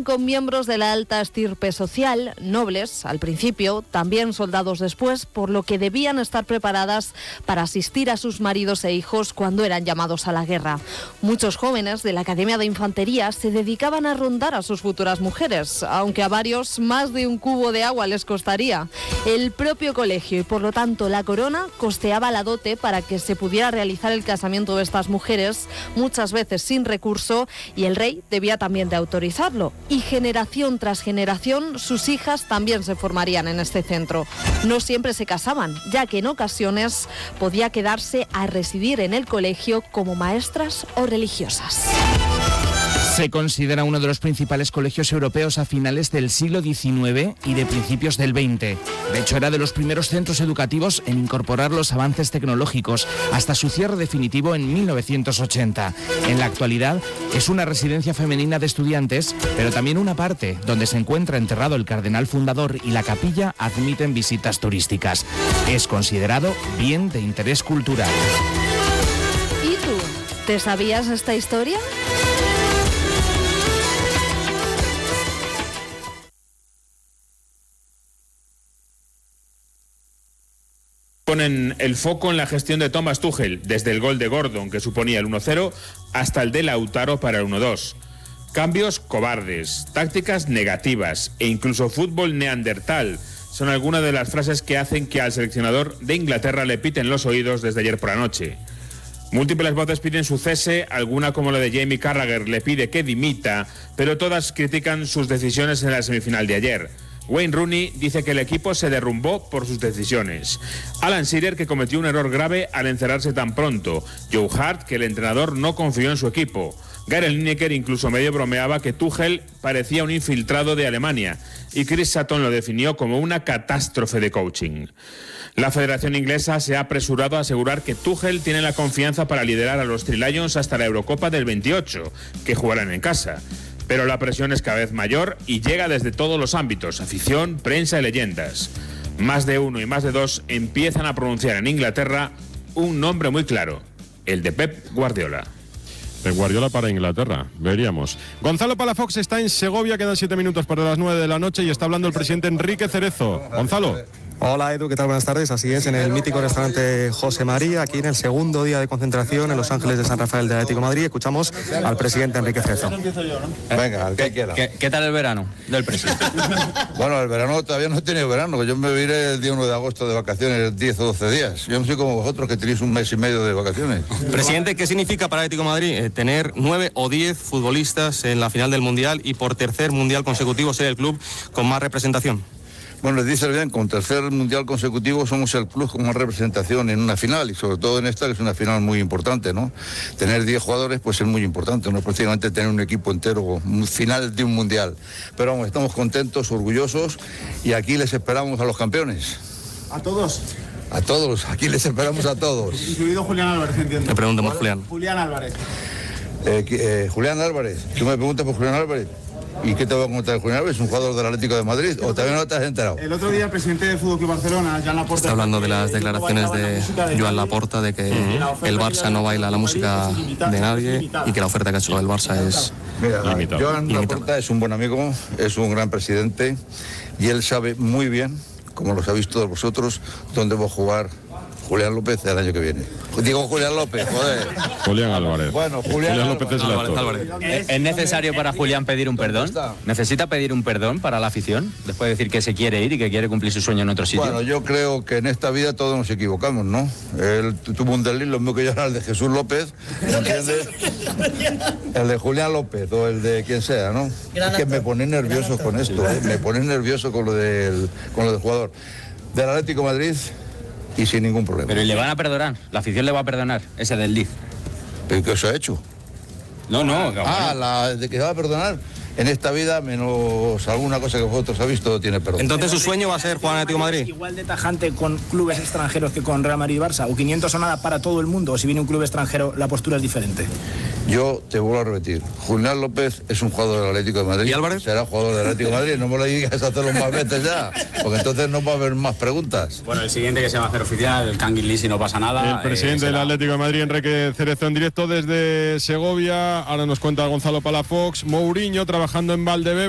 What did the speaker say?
vivían con miembros de la alta estirpe social, nobles al principio, también soldados después, por lo que debían estar preparadas para asistir a sus maridos e hijos cuando eran llamados a la guerra. Muchos jóvenes de la Academia de Infantería se dedicaban a rondar a sus futuras mujeres, aunque a varios más de un cubo de agua les costaría. El propio colegio y por lo tanto la corona costeaba la dote para que se pudiera realizar el casamiento de estas mujeres, muchas veces sin recurso, y el rey debía también de autorizarlo. Y generación tras generación sus hijas también se formarían en este centro. No siempre se casaban, ya que en ocasiones podía quedarse a residir en el colegio como maestras o religiosas. Se considera uno de los principales colegios europeos a finales del siglo XIX y de principios del XX. De hecho, era de los primeros centros educativos en incorporar los avances tecnológicos, hasta su cierre definitivo en 1980. En la actualidad es una residencia femenina de estudiantes, pero también una parte donde se encuentra enterrado el cardenal fundador y la capilla admiten visitas turísticas. Es considerado bien de interés cultural. ¿Y tú? ¿Te sabías esta historia? Ponen el foco en la gestión de Thomas Tuchel, desde el gol de Gordon, que suponía el 1-0, hasta el de Lautaro para el 1-2. Cambios cobardes, tácticas negativas e incluso fútbol neandertal son algunas de las frases que hacen que al seleccionador de Inglaterra le piten los oídos desde ayer por la noche. Múltiples voces piden su cese, alguna como la de Jamie Carragher le pide que dimita, pero todas critican sus decisiones en la semifinal de ayer. Wayne Rooney dice que el equipo se derrumbó por sus decisiones. Alan Shearer, que cometió un error grave al encerrarse tan pronto. Joe Hart, que el entrenador no confió en su equipo. Gary Lineker incluso medio bromeaba que Tuchel parecía un infiltrado de Alemania. Y Chris Sutton lo definió como una catástrofe de coaching. La Federación Inglesa se ha apresurado a asegurar que Tuchel tiene la confianza para liderar a los Three Lions hasta la Eurocopa del 28, que jugarán en casa. Pero la presión es cada vez mayor y llega desde todos los ámbitos, afición, prensa y leyendas. Más de uno y más de dos empiezan a pronunciar en Inglaterra un nombre muy claro, el de Pep Guardiola. Pep Guardiola para Inglaterra, veríamos. Gonzalo Palafox está en Segovia, quedan 7 minutos para las 9 de la noche y está hablando el presidente Enrique Cerezo. Gonzalo. Hola Edu, ¿qué tal? Buenas tardes. Así es, en el mítico restaurante José María, aquí en el segundo día de concentración en Los Ángeles de San Rafael del Atlético de Madrid, escuchamos al presidente Enrique Cerezo. Venga, al que quiera. ¿Qué tal el verano del presidente? Bueno, el verano todavía no he tenido verano, yo me iré el día 1 de agosto de vacaciones, 10 o 12 días. Yo no soy como vosotros que tenéis un mes y medio de vacaciones. Presidente, ¿qué significa para el Atlético de Madrid tener 9 o 10 futbolistas en la final del Mundial y por tercer Mundial consecutivo ser el club con más representación? Bueno, dice bien, con tercer mundial consecutivo somos el club con más representación en una final y sobre todo en esta que es una final muy importante, ¿no? Tener 10 jugadores pues es muy importante, no es prácticamente tener un equipo entero, final de un mundial. Pero vamos, estamos contentos, orgullosos y aquí les esperamos a los campeones. ¿A todos? A todos, aquí les esperamos a todos. Incluido Julián Álvarez, entiendo. Le preguntamos, Julián. Julián Álvarez. Julián Álvarez, ¿tú me preguntas por Julián Álvarez? ¿Y qué te voy a contar de Julián Álvarez? ¿Es un jugador del Atlético de Madrid? ¿O también no te has enterado? El otro día el presidente del Fútbol Club Barcelona, Joan Laporta... Está hablando de las declaraciones de Joan Laporta de que el Barça no baila la música de nadie y que la oferta que ha hecho el Barça es limitada. Joan Laporta es un buen amigo, es un gran presidente y él sabe muy bien, como lo sabéis todos vosotros, dónde va a jugar Julián López el año que viene. Digo Julián López, joder. Julián Álvarez. Bueno, Julián López es el actor. ¿Es necesario para Julián pedir un perdón? ¿Necesita pedir un perdón para la afición? Después de decir que se quiere ir y que quiere cumplir su sueño en otro sitio. Bueno, yo creo que en esta vida todos nos equivocamos, ¿no? Él tuvo un desliz, lo mismo que yo era el de Jesús López, ¿me entiendes? El de Julián López o el de quien sea, ¿no? Es que me pone nervioso con esto, me pone nervioso con lo del jugador. Del Atlético de Madrid... y sin ningún problema. Pero le van a perdonar, la afición le va a perdonar ese desliz. ¿Pero qué os ha hecho? No. La de que va a perdonar. En esta vida, menos alguna cosa que vosotros habéis, todo tiene perdón. Entonces su sueño va a ser jugar en Atlético de Madrid. Igual de tajante con clubes extranjeros que con Real Madrid y Barça, o 500 o nada para todo el mundo, o si viene un club extranjero la postura es diferente. Yo te vuelvo a repetir, Julián López es un jugador del Atlético de Madrid. ¿Y Álvarez? Será jugador del Atlético de Madrid, no me lo digas hacerlo más veces ya, porque entonces no va a haber más preguntas. Bueno, el siguiente que se va a hacer oficial, el Canguilí, si no pasa nada. El presidente del Atlético de Madrid, Enrique Cerezo, en directo desde Segovia. Ahora nos cuenta Gonzalo Palafox. Mourinho trabajando en Valdebebas.